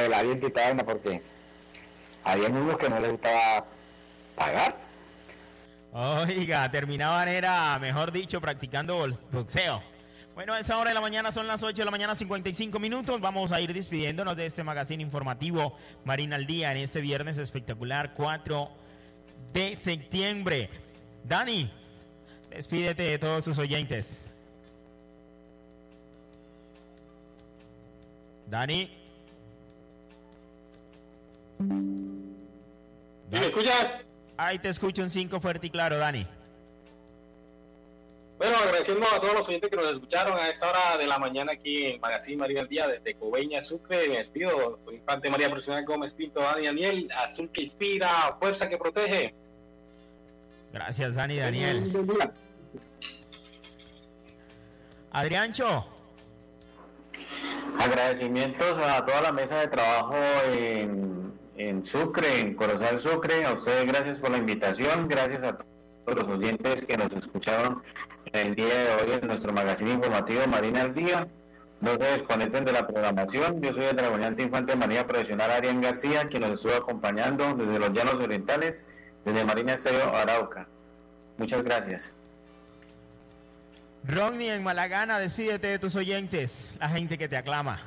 del aliento y tal, porque había unos que no les gustaba pagar. Oiga, terminaban, era, mejor dicho, practicando boxeo. Bueno, a esa hora de la mañana son las 8 de la mañana, 55 minutos. Vamos a ir despidiéndonos de este magazine informativo Marina al Día en este viernes espectacular, 4 de septiembre. Dani, despídete de todos sus oyentes. Dani. ¿Sí me escuchas? Ahí te escucho un 5 fuerte y claro, Dani. Bueno, agradeciendo a todos los oyentes que nos escucharon a esta hora de la mañana aquí en el Magazine Marina al Día desde Coveñas, Sucre. Me despido. Soy Infante María Profesional Gómez Pinto, Dani Daniel, azul que inspira, fuerza que protege. Gracias, Dani Daniel. Adriancho. Agradecimientos a toda la mesa de trabajo en Sucre, en Corozal Sucre. A ustedes gracias por la invitación, gracias a todos los oyentes que nos escucharon el día de hoy en nuestro magazine informativo Marina al Día. No se desconecten de la programación. Yo soy el dragoneante Infante María Profesional Arián García, quien nos estuvo acompañando desde los Llanos Orientales, desde Marina Estéreo Arauca. Muchas gracias. Rodney en Malagana, despídete de tus oyentes, la gente que te aclama.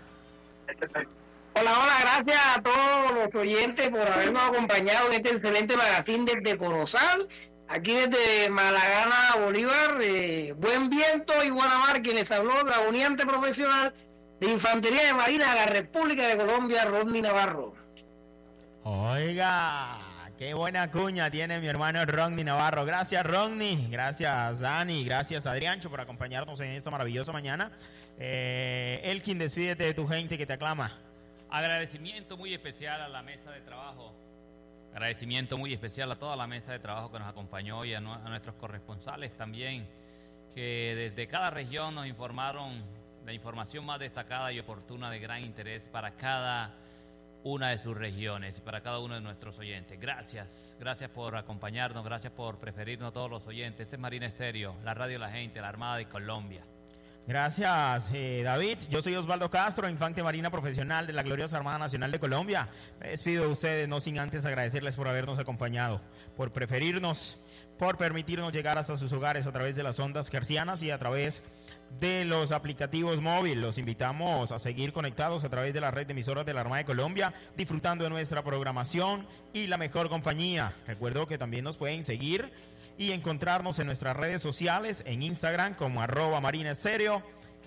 Hola, gracias a todos los oyentes por habernos acompañado en este excelente magazine desde Corozal, aquí desde Malagana, Bolívar. Buen viento y buena mar, quien les habló, dragoneante profesional de Infantería de Marina de la República de Colombia, Rodney Navarro. Oiga, qué buena cuña tiene mi hermano Rodney Navarro. Gracias, Rodney, gracias, Dani, gracias, Adriancho, por acompañarnos en esta maravillosa mañana. Elkin, despídete de tu gente que te aclama. Agradecimiento muy especial a la mesa de trabajo. Agradecimiento muy especial a toda la mesa de trabajo que nos acompañó hoy, a nuestros corresponsales también, que desde cada región nos informaron la información más destacada y oportuna de gran interés para cada una de sus regiones y para cada uno de nuestros oyentes. Gracias por acompañarnos, gracias por preferirnos todos los oyentes. Este es Marina Estéreo, la radio de la gente, la Armada de Colombia. Gracias, David. Yo soy Osvaldo Castro, infante marina profesional de la gloriosa Armada Nacional de Colombia. Me despido de ustedes, no sin antes agradecerles por habernos acompañado, por preferirnos, por permitirnos llegar hasta sus hogares a través de las ondas hercianas y a través de los aplicativos móviles. Los invitamos a seguir conectados a través de la red de emisoras de la Armada de Colombia, disfrutando de nuestra programación y la mejor compañía. Recuerdo que también nos pueden seguir y encontrarnos en nuestras redes sociales, en Instagram como @Marina Estéreo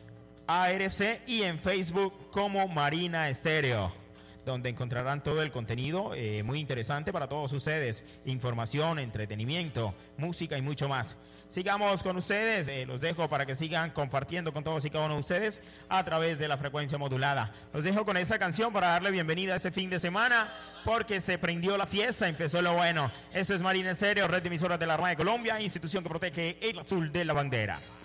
ARC y en Facebook como Marina Estéreo, donde encontrarán todo el contenido muy interesante para todos ustedes, información, entretenimiento, música y mucho más. Sigamos con ustedes, los dejo para que sigan compartiendo con todos y cada uno de ustedes a través de la frecuencia modulada. Los dejo con esta canción para darle bienvenida a ese fin de semana, porque se prendió la fiesta, empezó lo bueno. Eso es Marina Estéreo, red de emisoras de la Armada de Colombia, institución que protege el azul de la bandera.